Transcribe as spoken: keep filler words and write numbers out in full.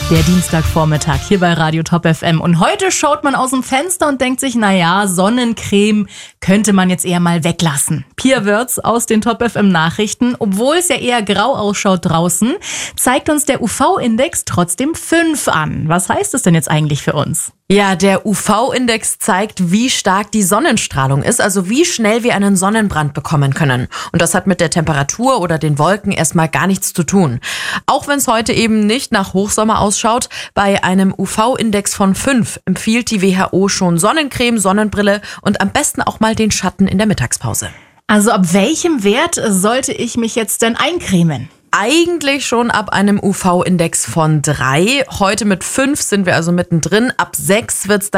Der Dienstagvormittag hier bei Radio Top F M. Und heute schaut man aus dem Fenster und denkt sich, naja, Sonnencreme könnte man jetzt eher mal weglassen. Pia Wörz aus den Top F M Nachrichten. Obwohl es ja eher grau ausschaut draußen, zeigt uns der U V-Index trotzdem fünf an. Was heißt das denn jetzt eigentlich für uns? Ja, der U V-Index zeigt, wie stark die Sonnenstrahlung ist, also wie schnell wir einen Sonnenbrand bekommen können. Und das hat mit der Temperatur oder den Wolken erstmal gar nichts zu tun. Auch wenn es heute eben nicht nach Hochsommer ausschaut, bei einem U V-Index von fünf empfiehlt die W H O schon Sonnencreme, Sonnenbrille und am besten auch mal den Schatten in der Mittagspause. Also ab welchem Wert sollte ich mich jetzt denn eincremen? Eigentlich schon ab einem U V-Index von drei. Heute mit fünf sind wir also mittendrin. Ab sechs wird's dann